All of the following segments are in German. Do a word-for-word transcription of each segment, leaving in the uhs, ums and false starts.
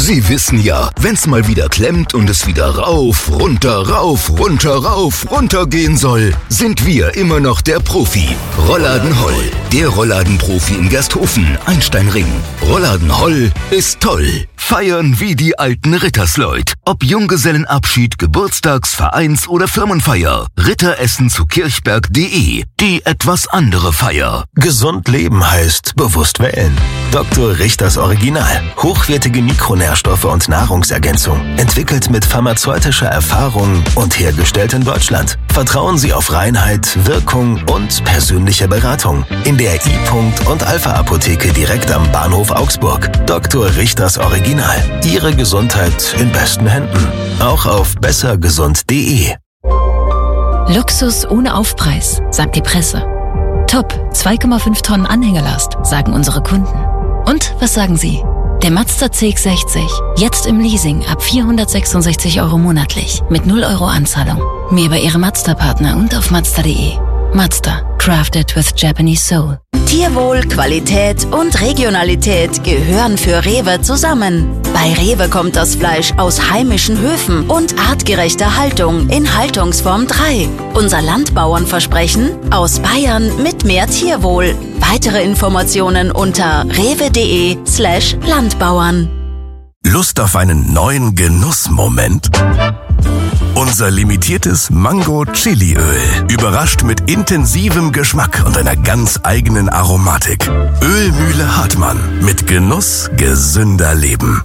Sie wissen ja, wenn's mal wieder klemmt und es wieder rauf, runter, rauf, runter, rauf, runter gehen soll, sind wir immer noch der Profi. Rollladen Holl, der Rollladenprofi in Gersthofen, Einsteinring. Rollladen Holl ist toll. Feiern wie die alten Rittersleut. Ob Junggesellenabschied, Geburtstags-, Vereins- oder Firmenfeier. Ritteressen zu kirchberg punkt de. Die etwas andere Feier. Gesund leben heißt bewusst wählen. Doktor Richters Original. Hochwertige Mikronährstoffe und Nahrungsergänzung. Entwickelt mit pharmazeutischer Erfahrung und hergestellt in Deutschland. Vertrauen Sie auf Reinheit, Wirkung und persönliche Beratung. In der I-Punkt und Alpha-Apotheke direkt am Bahnhof Augsburg. Doktor Richters Original. Ihre Gesundheit in besten Händen. Auch auf besser gesund punkt de. Luxus ohne Aufpreis, sagt die Presse. Top, zwei Komma fünf Tonnen Anhängelast, sagen unsere Kunden. Und was sagen Sie? Der Mazda C X sechzig, jetzt im Leasing ab vierhundertsechsundsechzig Euro monatlich, mit null Euro Anzahlung. Mehr bei Ihrem Mazda-Partner und auf mazda punkt de. Mazda, crafted with Japanese soul. Tierwohl, Qualität und Regionalität gehören für Rewe zusammen. Bei Rewe kommt das Fleisch aus heimischen Höfen und artgerechter Haltung in Haltungsform drei. Unser Landbauernversprechen: aus Bayern mit mehr Tierwohl. Weitere Informationen unter rewe.de slash Landbauern. Lust auf einen neuen Genussmoment? Unser limitiertes Mango-Chili-Öl überrascht mit intensivem Geschmack und einer ganz eigenen Aromatik. Ölmühle Hartmann. Mit Genuss gesünder Leben.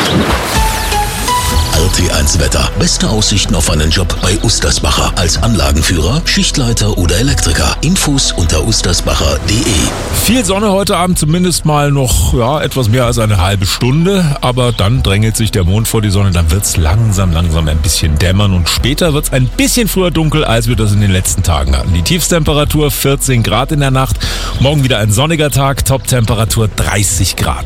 R T eins Wetter. Beste Aussichten auf einen Job bei Ustersbacher. Als Anlagenführer, Schichtleiter oder Elektriker. Infos unter ustersbacher punkt de. Viel Sonne heute Abend, zumindest mal noch ja, etwas mehr als eine halbe Stunde. Aber dann drängelt sich der Mond vor die Sonne. Dann wird's langsam, langsam ein bisschen dämmern. Und später wird's ein bisschen früher dunkel, als wir das in den letzten Tagen hatten. Die Tiefstemperatur vierzehn Grad in der Nacht. Morgen wieder ein sonniger Tag. Toptemperatur dreißig Grad.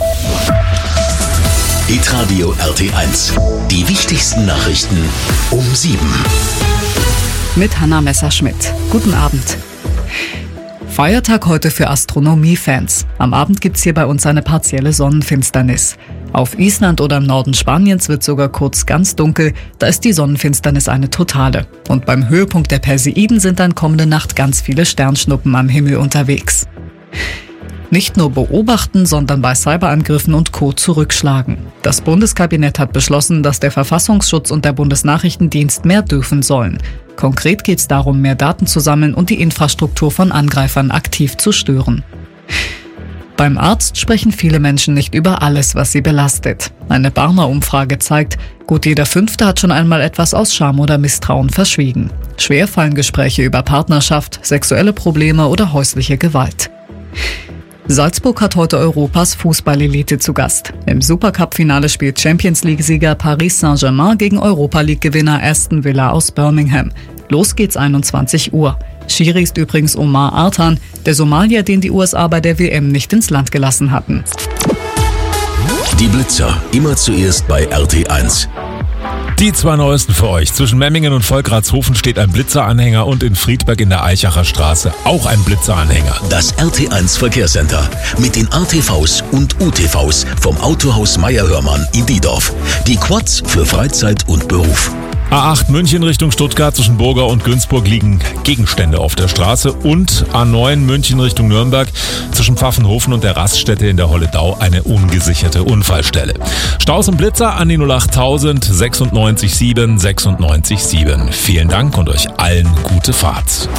Hitradio R T eins. Die wichtigsten Nachrichten um sieben. Mit Hanna Messerschmidt. Guten Abend. Feiertag heute für Astronomie-Fans. Am Abend gibt's hier bei uns eine partielle Sonnenfinsternis. Auf Island oder im Norden Spaniens wird sogar kurz ganz dunkel. Da ist die Sonnenfinsternis eine totale. Und beim Höhepunkt der Perseiden sind dann kommende Nacht ganz viele Sternschnuppen am Himmel unterwegs. Nicht nur beobachten, sondern bei Cyberangriffen und Co. zurückschlagen. Das Bundeskabinett hat beschlossen, dass der Verfassungsschutz und der Bundesnachrichtendienst mehr dürfen sollen. Konkret geht es darum, mehr Daten zu sammeln und die Infrastruktur von Angreifern aktiv zu stören. Beim Arzt sprechen viele Menschen nicht über alles, was sie belastet. Eine Barmer-Umfrage zeigt, gut jeder Fünfte hat schon einmal etwas aus Scham oder Misstrauen verschwiegen. Schwer fallen Gespräche über Partnerschaft, sexuelle Probleme oder häusliche Gewalt. Salzburg hat heute Europas Fußballelite zu Gast. Im Supercup-Finale spielt Champions-League-Sieger Paris Saint-Germain gegen Europa-League-Gewinner Aston Villa aus Birmingham. Los geht's einundzwanzig Uhr. Schiri ist übrigens Omar Artan, der Somalier, den die U S A bei der W M nicht ins Land gelassen hatten. Die Blitzer, immer zuerst bei R T eins. Die zwei neuesten für euch. Zwischen Memmingen und Volkratshofen steht ein Blitzeranhänger und in Friedberg in der Eichacher Straße auch ein Blitzeranhänger. Das R T eins Verkehrscenter mit den A T Vs und U T Vs vom Autohaus Meier-Hörmann in Diedorf. Die Quads für Freizeit und Beruf. A acht München Richtung Stuttgart, zwischen Burger und Günzburg liegen Gegenstände auf der Straße und A neun München Richtung Nürnberg, zwischen Pfaffenhofen und der Raststätte in der Holledau eine ungesicherte Unfallstelle. Staus und Blitzer an die null acht null null sechs sieben sechs neun sieben. Vielen Dank und euch allen gute Fahrt.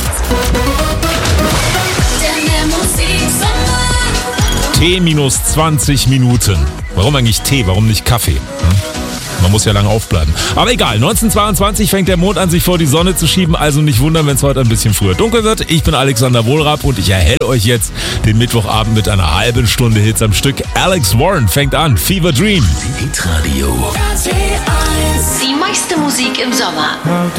T minus zwanzig Minuten. Warum eigentlich Tee? Warum nicht Kaffee? Hm? Man muss ja lange aufbleiben. Aber egal, neunzehnhundertzweiundzwanzig fängt der Mond an, sich vor die Sonne zu schieben. Also nicht wundern, wenn es heute ein bisschen früher dunkel wird. Ich bin Alexander Wohlrab und ich erhelle euch jetzt den Mittwochabend mit einer halben Stunde Hits am Stück. Alex Warren fängt an. Fever Dream. Hitradio. Die meiste Musik im Sommer.